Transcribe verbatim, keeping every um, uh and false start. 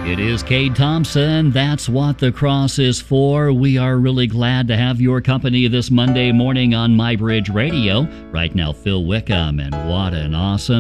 It is Cade Thompson. That's what the cross is for. We are really glad to have your company this Monday morning on MyBridge Radio. Right now, Phil Wickham, and what an awesome